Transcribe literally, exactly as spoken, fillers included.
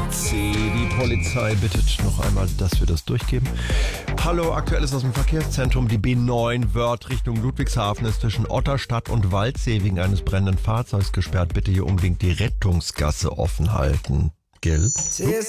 C. Die Polizei bittet noch einmal, dass wir das durchgeben. Hallo, Aktuelles aus dem Verkehrszentrum. Die B neun Wörth Richtung Ludwigshafen ist zwischen Otterstadt und Waldsee wegen eines brennenden Fahrzeugs gesperrt. Bitte hier unbedingt die Rettungsgasse offen halten. Gell?